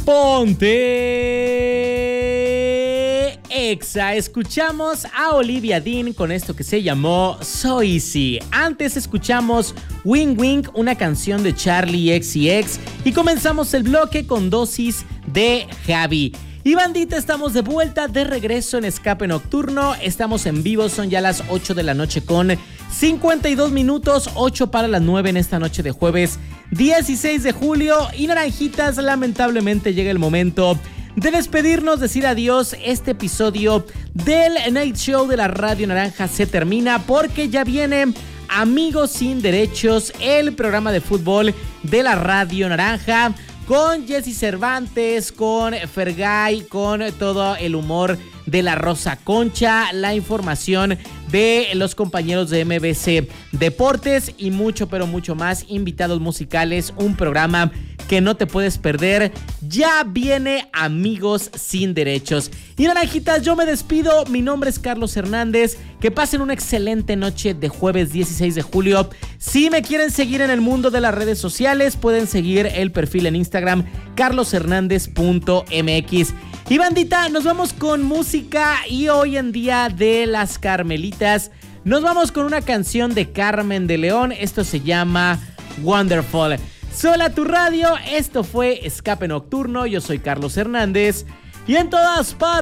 Ponte Exa. Escuchamos a Olivia Dean con esto que se llamó So Easy. Antes escuchamos Wing Wing, una canción de Charlie XCX. Y comenzamos el bloque con Dosis de Javi. Y bandita, estamos de vuelta, de regreso en Escape Nocturno. Estamos en vivo, son ya las 8 de la noche con 52 minutos, 8 para las 9 en esta noche de jueves 16 de julio. Y naranjitas, lamentablemente llega el momento de despedirnos, decir adiós. Este episodio del Night Show de la Radio Naranja se termina porque ya viene Amigos Sin Derechos, el programa de fútbol de la Radio Naranja, con Jesse Cervantes, con Fergay, con todo el humor de la Rosa Concha, la información de los compañeros de MBC Deportes y mucho, pero mucho más, invitados musicales, un programa que no te puedes perder. Ya viene Amigos Sin Derechos. Y naranjitas, yo me despido, mi nombre es Carlos Hernández, que pasen una excelente noche de jueves 16 de julio. Si me quieren seguir en el mundo de las redes sociales, pueden seguir el perfil en Instagram, carloshernandez.mx. Y bandita, nos vamos con música y hoy en día de las Carmelitas. Nos vamos con una canción de Carmen de León, esto se llama Wonderful. Sola tu radio, esto fue Escape Nocturno, yo soy Carlos Hernández y en todas partes